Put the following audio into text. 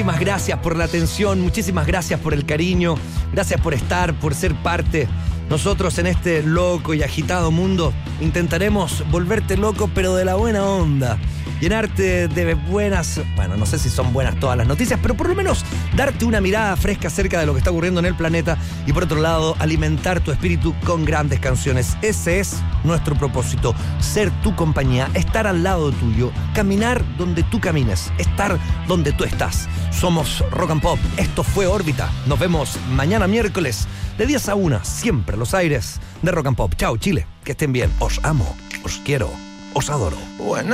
Muchísimas gracias por la atención, muchísimas gracias por el cariño, gracias por estar, por ser parte. Nosotros en este loco y agitado mundo intentaremos volverte loco, pero de la buena onda. Llenarte de buenas, bueno, no sé si son buenas todas las noticias, pero por lo menos darte una mirada fresca acerca de lo que está ocurriendo en el planeta y por otro lado, alimentar tu espíritu con grandes canciones. Ese es nuestro propósito, ser tu compañía, estar al lado tuyo, caminar donde tú camines, estar donde tú estás. Somos Rock and Pop, esto fue Órbita. Nos vemos mañana miércoles de 10 a 1, siempre los aires de Rock and Pop. Chao Chile, que estén bien, os amo, os quiero, os adoro. Bueno.